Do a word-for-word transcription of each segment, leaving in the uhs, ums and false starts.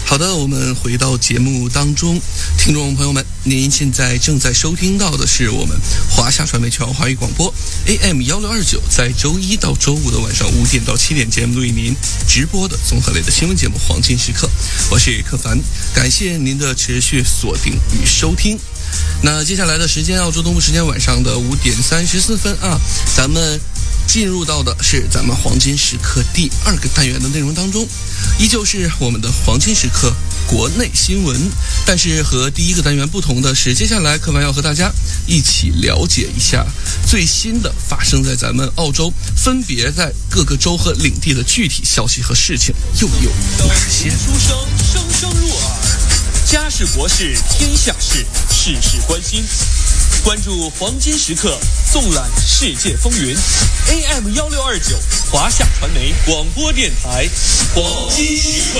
好的，我们回到节目当中，听众朋友们，您现在正在收听到的是我们华夏传媒全华语广播 A M 一六二九，在周一到周五的晚上五点到七点节目为您直播的综合类的新闻节目《黄金时刻》，我是柯凡，感谢您的持续锁定与收听。那接下来的时间，澳洲东部时间晚上的五点三十四分啊，咱们进入到的是咱们黄金时刻第二个单元的内容当中，依旧是我们的黄金时刻国内新闻，但是和第一个单元不同的是，接下来柯凡要和大家一起了解一下最新的发生在咱们澳洲分别在各个州和领地的具体消息和事情又有哪些。 出生声声入耳，家事国事天下事，事事关心。关注黄金时刻，纵览世界风云。A M 一六二九，华夏传媒广播电台，黄金时刻。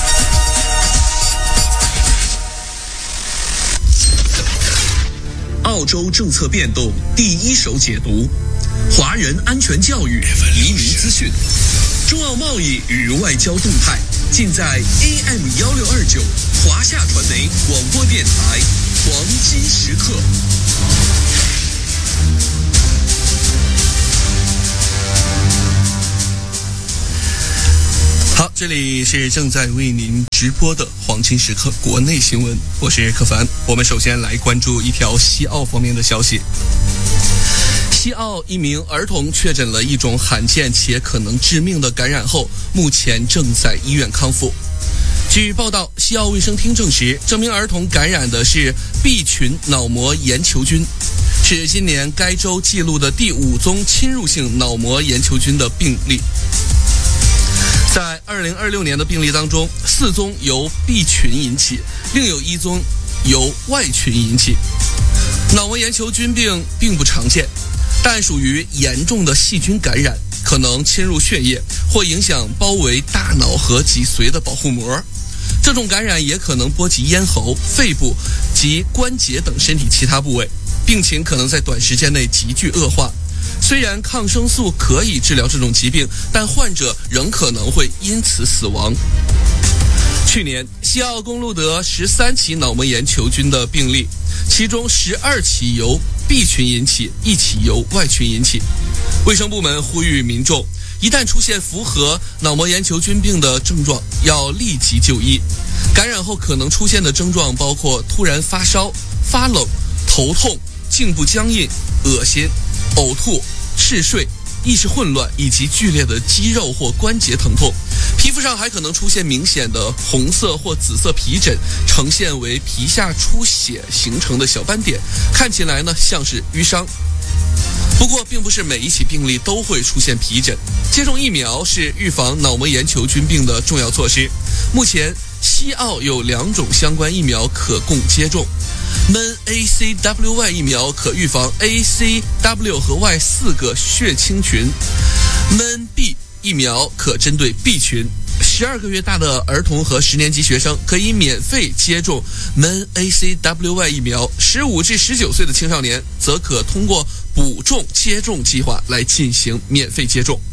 澳洲政策变动第一手解读，华人安全教育、移民资讯，中澳贸易与外交动态，尽在 A M 一六二九华夏传媒广播电台黄金时刻。 好，这里是正在为您直播的黄金时刻国内新闻，我是柯凡。我们首先来关注一条西澳方面的消息。西澳一名儿童确诊了一种罕见且可能致命的感染后，目前正在医院康复。据报道，西澳卫生厅证实，这名儿童感染的是 B 群脑膜炎球菌，是今年该州记录的第五宗侵入性脑膜炎球菌的病例。在二零二六年的病例当中，四宗由 B 群引起，另有一宗由 Y 群引起。脑膜炎球菌病并不常见，但属于严重的细菌感染，可能侵入血液或影响包围大脑和脊髓的保护膜。这种感染也可能波及咽喉、肺部及关节等身体其他部位，病情可能在短时间内急剧恶化。虽然抗生素可以治疗这种疾病，但患者仍可能会因此死亡。去年，西澳公路得十三起脑膜炎球菌的病例，其中十二起由 B 群引起，一起由 Y 群引起。卫生部门呼吁民众，一旦出现符合脑膜炎球菌病的症状，要立即就医。感染后可能出现的症状包括突然发烧、发冷、头痛、颈部僵硬、恶心、呕吐、嗜睡、意识混乱以及剧烈的肌肉或关节疼痛。皮肤上还可能出现明显的红色或紫色皮疹，呈现为皮下出血形成的小斑点，看起来呢像是淤伤。不过并不是每一起病例都会出现皮疹。接种疫苗是预防脑膜炎球菌病的重要措施。目前西澳有两种相关疫苗可供接种。M E N A C W Y 疫苗可预防 A C W 和 Y 四个血清群。M E N B 疫苗可针对 B 群。十二个月大的儿童和十年级学生可以免费接种 M E N A C W Y 疫苗，十五至十九岁的青少年则可通过补种接种计划来进行免费接种。